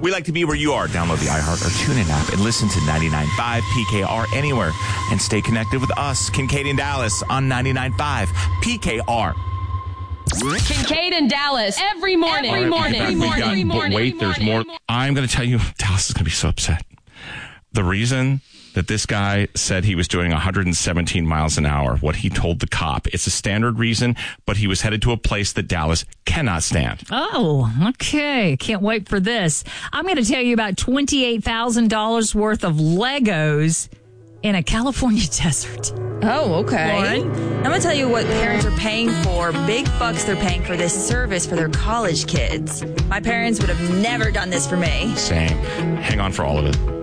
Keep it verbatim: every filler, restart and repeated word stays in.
We like to be where you are. Download the iHeart or TuneIn app and listen to ninety-nine point five P K R anywhere. And stay connected with us, Kincaid and Dallas, on ninety-nine point five P K R. Kincaid and Dallas every morning. Every morning. Every morning. Every morning. But wait, there's more. I'm going to tell you, Dallas is going to be so upset. The reason that this guy said he was doing one hundred seventeen miles an hour, what he told the cop, it's a standard reason, but he was headed to a place that Dallas cannot stand. Oh, okay. Can't wait for this. I'm going to tell you about twenty-eight thousand dollars worth of Legos in a California desert. Oh, okay. Lauren? I'm going to tell you what parents are paying for. Big bucks they're paying for this service for their college kids. My parents would have never done this for me. Same. Hang on for all of it.